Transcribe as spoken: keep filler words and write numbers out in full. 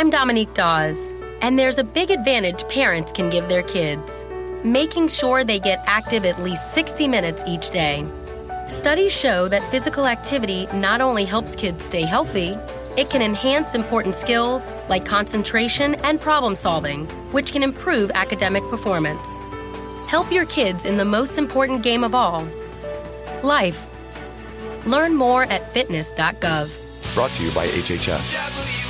I'm Dominique Dawes, and there's a big advantage parents can give their kids: making sure they get active at least sixty minutes each day. Studies show that physical activity not only helps kids stay healthy, it can enhance important skills like concentration and problem solving, which can improve academic performance. Help your kids in the most important game of all, life. Learn more at fitness dot gov. Brought to you by H H S.